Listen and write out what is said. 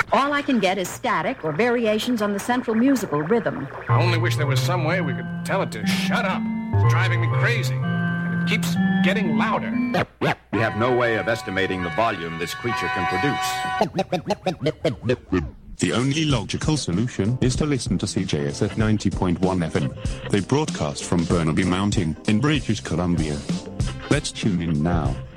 All I can get is static or variations on the central musical rhythm. I only wish there was some way we could tell it to shut up. It's driving me crazy. And it keeps getting louder. We have no way of estimating the volume this creature can produce. The only logical solution is to listen to CJS at 90.1 FM. They broadcast from Burnaby Mountain in British Columbia. Let's tune in now.